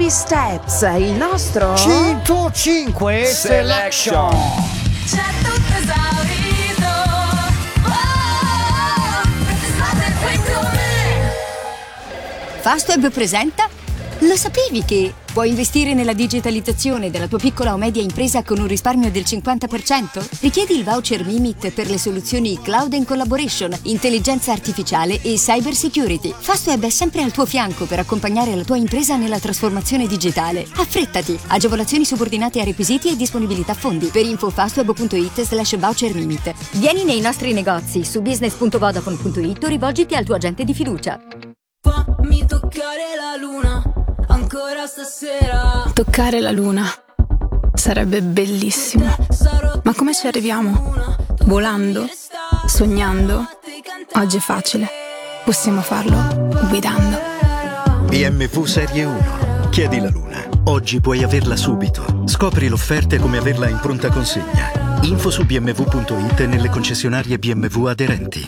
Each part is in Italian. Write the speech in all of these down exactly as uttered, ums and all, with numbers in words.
Baby Steps, il nostro centocinque Selection. C'è tutto esaurito. Oh, state qui con me. Fastweb presenta. Lo sapevi che puoi investire nella digitalizzazione della tua piccola o media impresa con un risparmio del cinquanta per cento? Richiedi il voucher Mimit per le soluzioni Cloud and Collaboration, intelligenza artificiale e cyber security. Fastweb è sempre al tuo fianco per accompagnare la tua impresa nella trasformazione digitale. Affrettati! Agevolazioni subordinate a requisiti e disponibilità fondi. Per info fastweb.it slash voucher Mimit. Vieni nei nostri negozi su business punto vodafone punto it o rivolgiti al tuo agente di fiducia. Fammi toccare la luna ancora stasera. Toccare la luna sarebbe bellissimo. Ma come ci arriviamo? Volando? Sognando? Oggi è facile. Possiamo farlo guidando. B M W Serie uno. Chiedi la luna. Oggi puoi averla subito. Scopri l'offerta e come averla in pronta consegna. Info su b m w punto it e nelle concessionarie B M W aderenti.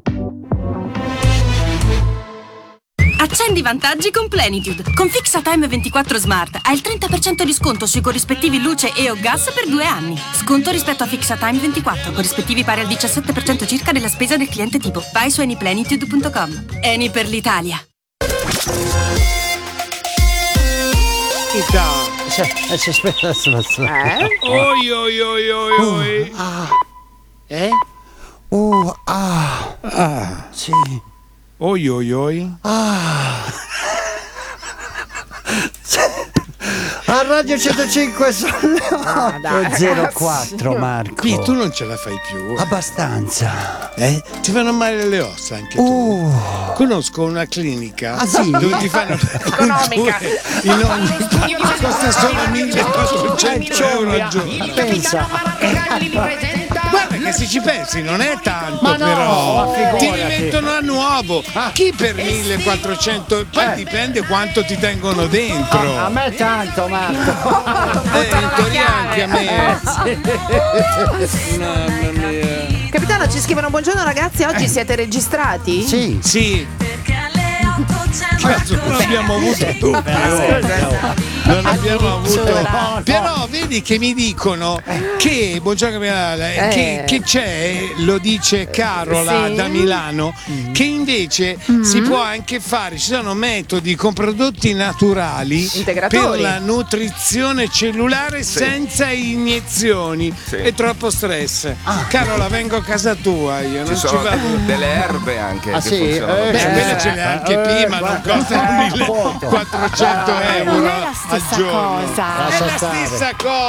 Accendi i vantaggi con Plenitude. Con Fixatime ventiquattro Smart hai il trenta per cento di sconto sui corrispettivi luce e o gas per due anni. Sconto rispetto a Fixatime ventiquattro, corrispettivi pari al diciassette per cento circa della spesa del cliente tipo. Vai su anyplenitude punto com. Eni per l'Italia. C'è, c'è, aspetta, aspetta, aspetta. Eh? Oi oi oi oi oi. Uh, ah. Eh? Uh, ah. Ah. Sì. Oi oi oi. Ah. A Radio centocinque sono le zero quattro, Marco. Qui tu non ce la fai più. Abbastanza. Eh? Ti fanno male le ossa anche tu. Uh. Conosco una clinica Ah, sì? dove ti fanno Economica. in ogni costa solo millequattrocento euro al giorno. Pensa. Guarda che se ci pensi non è tanto, Ma no, però ma figurati. ti rimettono a nuovo. Chi per millequattrocento? Poi dipende quanto ti tengono dentro. A me tanto, Marco. Eh, in teoria anche a me. Mamma mia. Capitano, ci scrivono: buongiorno ragazzi, oggi siete registrati? Sì. Sì. Cazzo, non abbiamo avuto dubbi. Non abbiamo avuto. Però vedi che mi dicono che buongiorno Eh. che, che c'è, lo dice Carola Sì. da Milano, che invece si può anche fare, ci sono metodi con prodotti naturali Integratori. per la nutrizione cellulare senza iniezioni e troppo stress. Carola, vengo a casa tua, io non Ci ci sono vado. delle erbe anche Ah, che sì? funzionano. Eh, Beh, Eh, quelle ce le ha anche eh, prima, non guarda. costano Eh, millequattrocento euro Non è la al stessa giorno. cosa. È Lascia la stare. stessa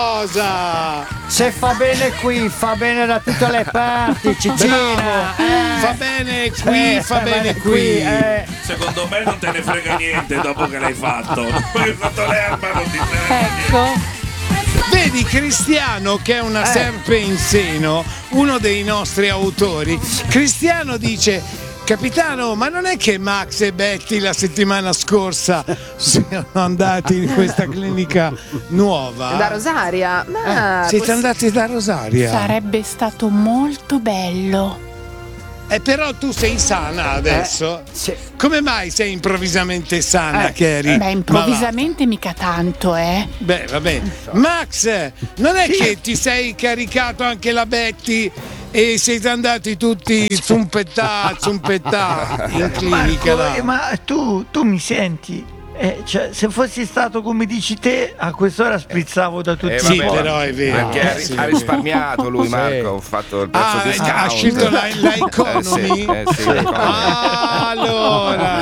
cosa. Se fa bene qui, fa bene da tutte le parti, Cicina. Bravo. Eh. Fa bene qui, Eh, fa bene qui. eh. Secondo me non te ne frega niente dopo che l'hai fatto. Dopo che hai fatto l'erba non ti frega niente. Ecco. Vedi Cristiano, che è una serpe in seno, uno dei nostri autori. Cristiano dice: capitano, ma non è che Max e Betty la settimana scorsa sono andati in questa clinica nuova? Da Rosaria. Ma Siete poss- andati da Rosaria? Sarebbe stato molto bello. Eh, però tu sei sana adesso. Sì. Come mai sei improvvisamente sana, Eh, Carrie? Beh, improvvisamente mica tanto, eh. Beh, vabbè. Max, non è che ti sei caricato anche la Betty e siete andati tutti zumpettà, zumpettà in clinica Marco, eh, là? ma tu, tu mi senti? Eh, cioè, se fossi stato come dici te, a quest'ora sprizzavo da tutti Eh, i Sì, vabbè, pori. però è vero. Perché ha, Sì, ha è risparmiato lui, Sì. Marco. Ha fatto il prezzo Ah, discount. ha scelto la, la economy? Eh sì, eh sì, l'economy. Ah, allora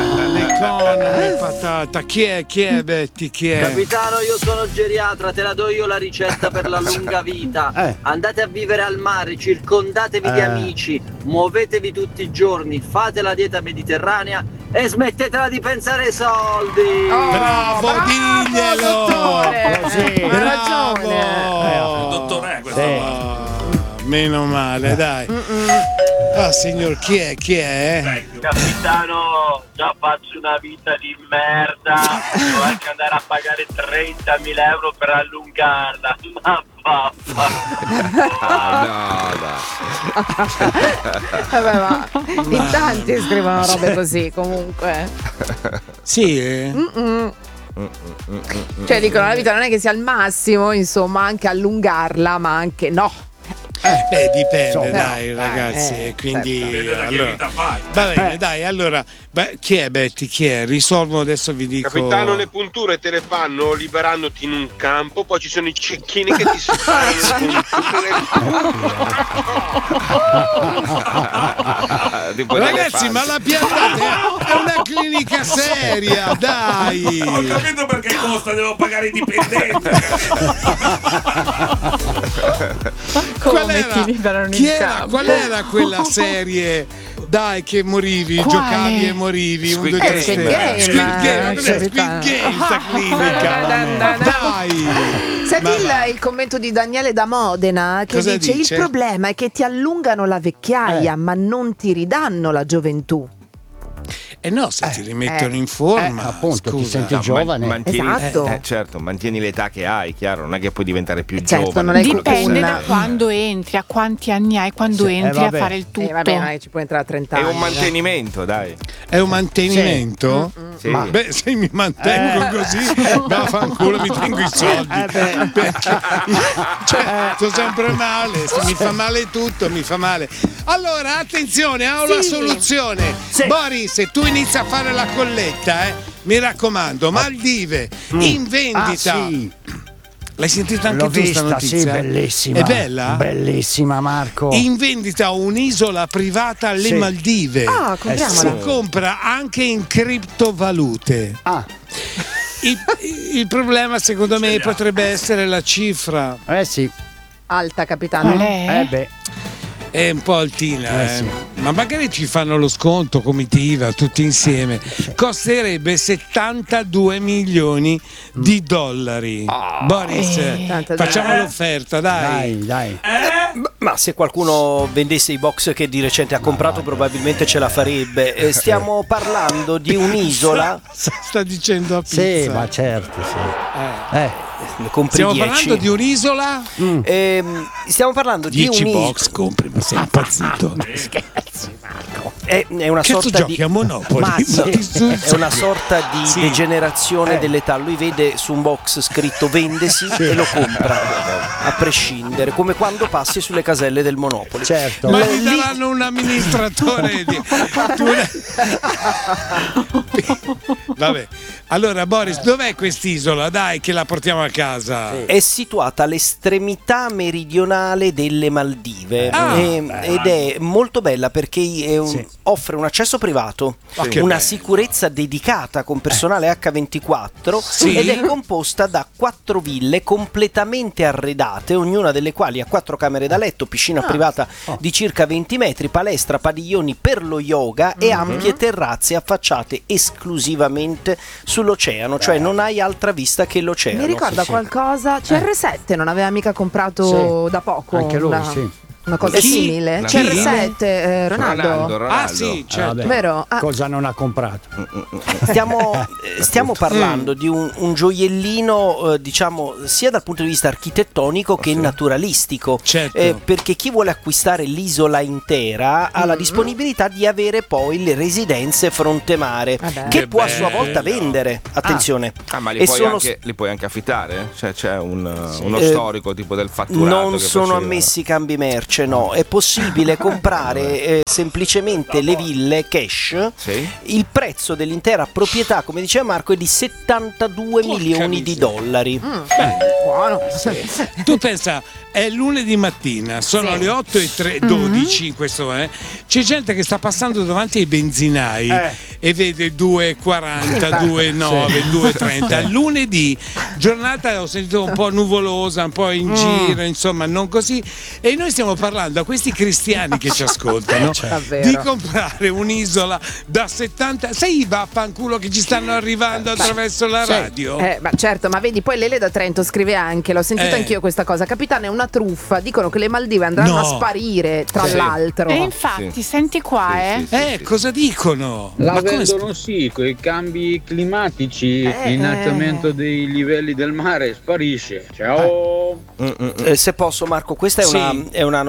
l'economy patata. Chi è? Chi è Betty? Chi è? Capitano, io sono geriatra, te la do io la ricetta per la lunga vita. Eh. Andate a vivere al mare, circondatevi di Eh. amici, muovetevi tutti i giorni, fate la dieta mediterranea e smettetela di pensare ai soldi. Bravo, bravo, diglielo! dottore. Così. Ha Bravo! ragione. Dottore, questo Sì. qua. Ah, meno male, dai. Ah, signor, chi è? Chi è? Capitano, già faccio una vita di merda, devo anche andare a pagare trentamila euro per allungarla. Ma vaffa. Ah, no, dai. Vabbè, ma in tanti scrivono robe così comunque. Sì, eh? Mm-mm. Cioè dicono la vita non è che sia al massimo, insomma, anche allungarla, ma anche no. Eh, beh, dipende, Insomma, dai, eh, ragazzi. eh, quindi Dipende da che allora, vita fai. va bene, Eh. dai, allora, beh, chi è Betty? Chi è? Risolvo adesso, vi dico. Capitano, le punture te le fanno liberandoti in un campo, poi ci sono i cecchini che ti sparano le Tipo delle Ragazzi, fasi. ma la piantata è una clinica seria, dai. Ho capito perché costa, devo pagare i dipendenti. Qual Come era, ti liberano chi in era, campo? qual era quella serie? Dai, che morivi, Quale? giocavi e morivi. Squid un, due, tre, Game. Squid Game, Squid Game, eh, non è Squid Game, sta clinica. Dai. Senti Ma il, va. il commento di Daniele da Modena che Cosa dice: dice? il problema è che ti allungano la vecchiaia, Eh. ma non ti ridanno la gioventù. Eh no, se ti rimettono eh. in forma. Eh, appunto, ti scusa. senti No, ma- giovane. mantieni, Esatto. eh, certo, mantieni l'età che hai, chiaro, non è che puoi diventare più Certo, giovane. non è quello che Dipende sei. da quando entri, a quanti anni hai quando Sì, eh, entri a vabbè. fare il tutto. Eh, vabbè, non è che ci puoi entrare a trenta È anni. un mantenimento, dai. È un mantenimento? Sì. Ma beh, se mi mantengo così, vaffanculo, mi tengo i soldi. Eh beh. Perché, cioè, sto sempre male, se mi fa male tutto, mi fa male. Allora, attenzione, ho la Sì. soluzione. Boris, se tu inizi a fare la colletta, eh, mi raccomando, Maldive, in vendita. Ah, sì. L'hai sentita anche L'ho tu sta vista, notizia? sì, bellissima. È bella? Bellissima, Marco. In vendita un'isola privata alle Sì. Maldive. Ah, compriamola. Si compra anche in criptovalute. Ah, Il, il problema secondo me potrebbe essere la cifra. eh sì. Alta, capitano. Qual è? Eh beh. È un po' altina, Eh, eh. sì. Ma magari ci fanno lo sconto, comitiva, tutti insieme. Costerebbe settantadue milioni di dollari. Boris, Eh. facciamo l'offerta, dai. Dai, dai. Ma se qualcuno vendesse i box che di recente ha comprato, probabilmente ce la farebbe. Eh, stiamo parlando di un'isola. Sta dicendo a pizza. Sì, ma certo, sì. Eh. Ne compri Stiamo dieci. parlando di un'isola? Ehm, stiamo parlando di dieci un'isola. box compri, ma sei impazzito. È, è una Cazzo sorta giochi di a Monopoli? Ma sì, Ma ti sul è una sorta di Sì. degenerazione Eh. dell'età. Lui vede su un box scritto vendesi e lo compra a prescindere, come quando passi sulle caselle del Monopoli. Certo. Ma L- gli lì- daranno un amministratore di... Vabbè. Allora Boris, dov'è quest'isola? Dai che la portiamo a casa. È situata all'estremità meridionale delle Maldive. Ah, E- ed è molto bella perché è un- Sì. offre un accesso privato, Ma che una bello. sicurezza dedicata con personale acca ventiquattro Sì. ed è composta da quattro ville completamente arredate, ognuna delle quali ha quattro camere da letto, piscina Ah. privata di circa venti metri, palestra, padiglioni per lo yoga e ampie terrazze affacciate esclusivamente sull'oceano, cioè non hai altra vista che l'oceano. Mi ricorda qualcosa? C R sette non aveva mica comprato da poco Anche lui, una, sì. una cosa Chi? simile? Una C R chi? sette, eh, Ronaldo. Ronaldo, Ronaldo. Ah sì, certo. Vabbè. Vero? Ah. Cosa non ha comprato? Stiamo, eh, stiamo parlando di un, un gioiellino, eh, diciamo, sia dal punto di vista architettonico che naturalistico. Certo. Eh, perché chi vuole acquistare l'isola intera ha la disponibilità di avere poi le residenze fronte mare, Vabbè. che Che può a sua bello. volta vendere. Attenzione. Ah, ma li, E puoi sono- anche, li puoi anche affittare? Cioè c'è un, uno Eh, storico tipo del fatturato Non che sono faceva. ammessi cambi merce, no. È possibile comprare eh, semplicemente le ville cash. Sì? Il prezzo dell'intera proprietà, come diceva Marco, è di settantadue Porca milioni di miseria. dollari. Buono. Tu pensa, è lunedì mattina, sono Sì. le otto e dodici in questo eh. C'è gente che sta passando davanti ai benzinai Eh. e vede due e quaranta, due e nove, due e trenta. Lunedì, giornata ho sentito un po' nuvolosa, un po' in giro, insomma, non così. E noi stiamo parlando a questi cristiani che ci ascoltano Davvero. di comprare un'isola da settanta. Sai i vaffanculo che ci stanno arrivando attraverso la radio? Eh, ma certo, ma vedi, poi Lele da Trento scrive anche, l'ho sentita Eh. anch'io questa cosa, capitano, è una truffa, dicono che le Maldive andranno No. a sparire, tra Sì. l'altro. E infatti, senti qua, eh. Eh, cosa dicono? La Ma come vendono sì, con i cambi climatici, Eh, l'innalzamento dei livelli del mare sparisce. Ciao! Eh, se posso, Marco, questa è, Sì. una, è una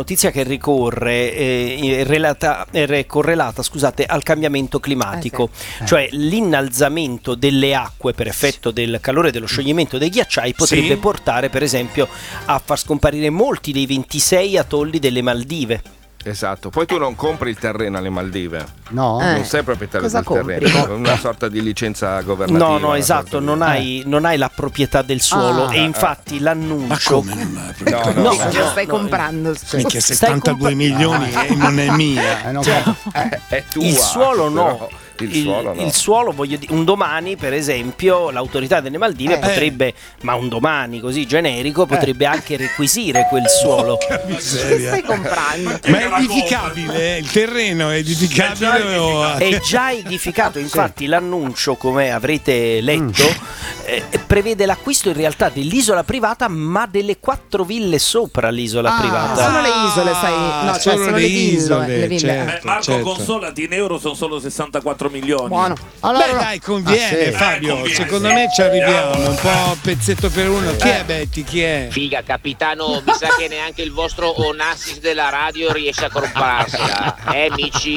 notizia che ricorre eh, è, relata, è correlata scusate, al cambiamento climatico, eh sì. cioè l'innalzamento delle acque per effetto del calore e dello scioglimento dei ghiacciai potrebbe Sì. portare per esempio a far scomparire molti dei ventisei atolli delle Maldive. Esatto, poi tu non compri il terreno alle Maldive. No. Non Eh. sei proprietario Cosa del compri? terreno, una sorta di licenza governativa. No, no, una esatto, sorta di- non hai, non hai la proprietà del suolo Ah. e infatti l'annuncio. No, No, no, che no, stai no, comprando? Minchia, Stai settantadue compa- milioni e non è mia. Eh, non Cioè, è, è tua. il suolo no. però Il, suolo no. il suolo, voglio dire, un domani per esempio l'autorità delle Maldive Eh. potrebbe, ma un domani così generico, potrebbe anche requisire quel suolo. Che stai comprando? Ma è edificabile? Il terreno è edificabile o... È già edificato, infatti l'annuncio, come avrete letto, eh, prevede l'acquisto in realtà dell'isola privata, ma delle quattro ville sopra l'isola Ah. privata. Sono le isole, sai? No, cioè solo sono le le ville. isole, le ville. certo. Eh, Marco, certo. consolati, in euro sono solo sessantaquattro milioni. Buono. Allora, Beh dai, conviene Ah, sì. Fabio, Eh, conviene, secondo sì. me ci arriviamo, un po' pezzetto per uno. Chi è Betty? Chi è? Figa, capitano, mi sa che neanche il vostro Onassis della radio riesce a comprarsela. Eh, amici?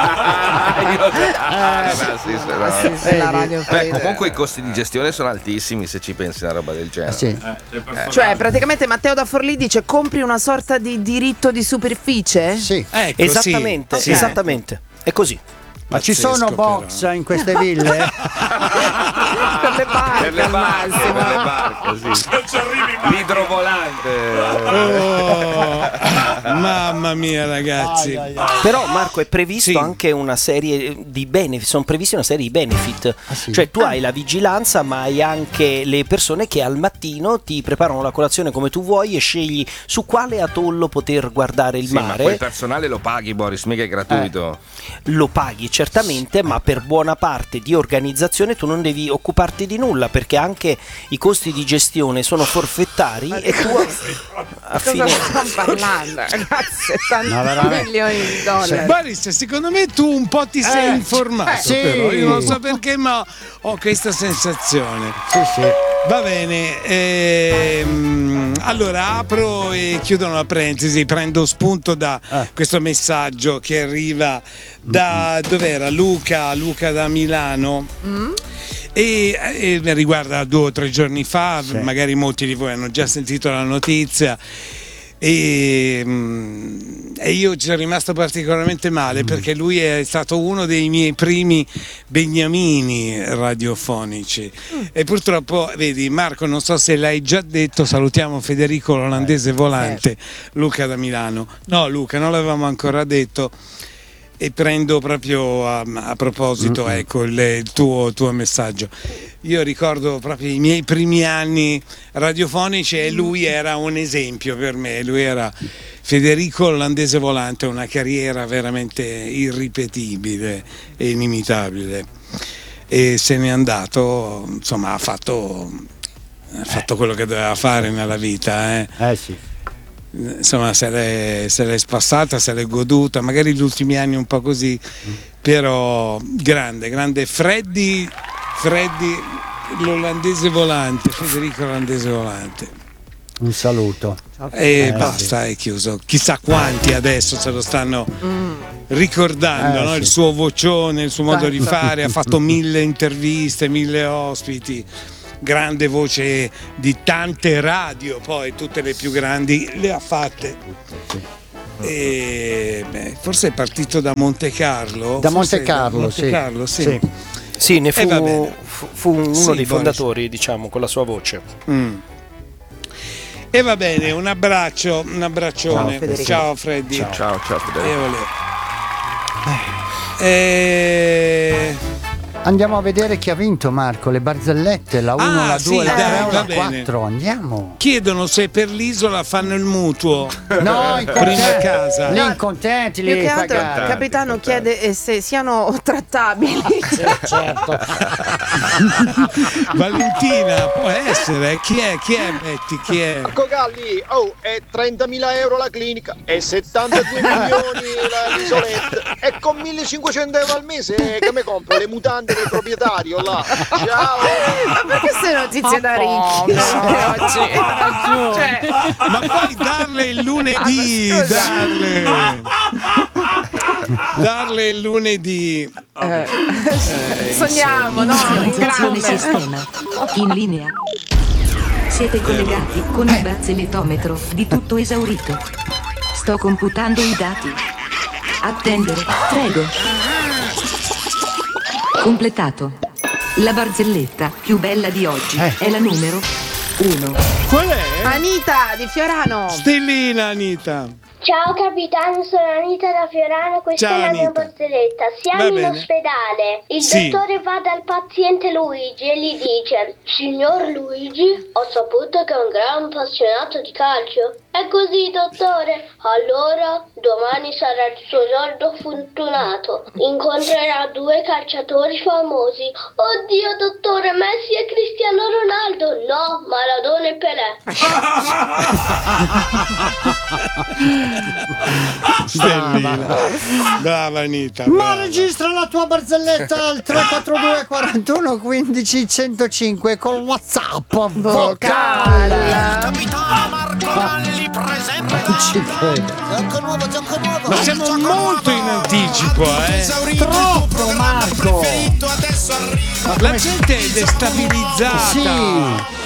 Ah, no, sì, sì, no. Sì, sì, la radio Beh, fredda. comunque i costi di gestione sono altissimi se ci pensi a una roba del genere. sì. Eh, Cioè, praticamente Matteo da Forlì dice: compri una sorta di diritto di superficie? Sì. Ecco, Esattamente, sì. esattamente. È così. Ma ci Pazzesco, sono però. box in queste ville? Per le barche, Per le al barche, massimo. per le barche, sì. Non ci arrivi mai. L'idrovolante. Oh, mamma mia ragazzi. Ai, ai, ai. Però Marco è previsto Sì. anche una serie di benefit, sono previsti una serie di benefit, Ah, sì? cioè tu hai la vigilanza ma hai anche le persone che al mattino ti preparano la colazione come tu vuoi e scegli su quale atollo poter guardare il Sì, ma mare. quel personale lo paghi, Boris, mica è gratuito. Lo paghi certamente, ma per buona parte di organizzazione tu non devi occuparti di nulla perché anche i costi di gestione sono forfettari e tu a Cosa fine stiamo parlando, ragazzi? settanta No, veramente. milioni di dollari. Boris, secondo me tu un po' ti sei Eh, informato, eh, sì. però io non so perché, ma ho questa sensazione. Sì, sì. Va bene, ehm, allora apro e chiudo una parentesi, prendo spunto da Eh. questo messaggio che arriva da dov'era? Luca, Luca da Milano. E, e riguarda due o tre giorni fa, Sì. magari molti di voi hanno già sentito la notizia. E, mm, e io ci sono rimasto particolarmente male perché lui è stato uno dei miei primi beniamini radiofonici e purtroppo vedi Marco, non so se l'hai già detto, salutiamo Federico l'olandese volante, Luca da Milano. No Luca, non l'avevamo ancora detto. E prendo proprio a, a proposito Mm-mm. ecco il, il tuo, tuo messaggio. Io ricordo proprio i miei primi anni radiofonici e lui era un esempio per me, lui era Federico Olandese Volante, una carriera veramente irripetibile e inimitabile e se n'è andato, insomma ha fatto, ha fatto quello che doveva fare nella vita. Eh. Eh sì. Insomma se l'è, se l'è spassata, se l'è goduta, magari gli ultimi anni un po' così, però grande, grande Freddy, Freddy l'olandese volante, Federico l'olandese volante. Un saluto. E Eh, basta, è chiuso. Chissà quanti adesso se lo stanno ricordando, Eh, no? sì. Il suo vocione, il suo modo di Certo. fare, ha fatto mille interviste, mille ospiti. Grande voce di tante radio, poi tutte le più grandi le ha fatte. E, beh, forse è partito da Monte Carlo. Da Forse Monte Carlo, Monte sì. Carlo, sì. Sì. Sì, ne fu, Eh, va bene. fu- fu uno Sì, dei Boris. fondatori, diciamo, con la sua voce. Mm. E va bene, un abbraccio, un abbraccione. Ciao, Federico. Ciao Freddy. Ciao, ciao, ciao Federico. E olè. Eh, Andiamo a vedere chi ha vinto, Marco. Le barzellette, la uno, Ah, la sì, due, la dai, tre o va la bene. quattro. Andiamo. chiedono se per l'isola fanno il mutuo. No, i prima contenti. casa. Lì incontenti, Più li che altro pagare. il capitano chiede eh, se siano trattabili. Certo. Valentina, può essere. Chi è? Chi è Betty? Chi è? Marco Galli, oh, è trentamila euro la clinica, è settantadue milioni la- l'isoletta, e con millecinquecento euro al mese che mi compro le mutande del proprietario là. Ciao. Ma perché sei notizie da ricchi oggi? Cioè... Ma poi darle il lunedì, Ah, darle. Darle il lunedì. Eh, sogniamo, no? In grande. Sistema. In linea. Siete collegati con il barzelletometro di tutto esaurito. Sto computando i dati. Attendere, prego. Completato. La barzelletta più bella di oggi Eh. è la numero uno. Qual è? Anita di Fiorano. Stellina, Anita. Ciao capitano, sono Anita da Fiorano, questa Ciao, è la mia Anita. barzelletta. Siamo Va in bene. ospedale. Il Sì. dottore va dal paziente Luigi e gli dice: Signor Luigi, ho saputo che è un gran appassionato di calcio. È così, dottore? Allora, domani sarà il suo giorno fortunato. Incontrerà due calciatori famosi. Oddio, dottore, Messi e Cristiano Ronaldo. No, Maradona e Pelé. Stellina. Brava Anita. Ma brava. registra la tua barzelletta al tre quattro due quarantuno quindici centocinque con WhatsApp vocale. Non ci credo. Ma siamo molto in anticipo, eh. Troppo, Marco. La gente è destabilizzata. Sì.